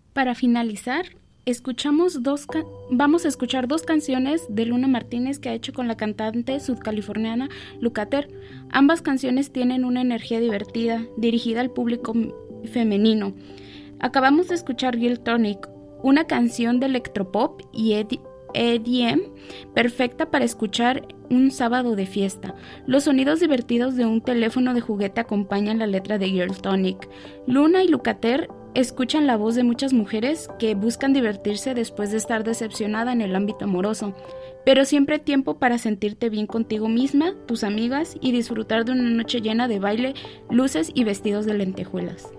Para finalizar, vamos a escuchar dos canciones de Luna Martínez que ha hecho con la cantante sudcaliforniana Lukather. Ambas canciones tienen una energía divertida, dirigida al público femenino. Acabamos de escuchar Girl Tonic, una canción de electropop y EDM perfecta para escuchar un sábado de fiesta. Los sonidos divertidos de un teléfono de juguete acompañan la letra de Girl Tonic. Luna y Lukather escuchan la voz de muchas mujeres que buscan divertirse después de estar decepcionada en el ámbito amoroso, pero siempre hay tiempo para sentirte bien contigo misma, tus amigas y disfrutar de una noche llena de baile, luces y vestidos de lentejuelas.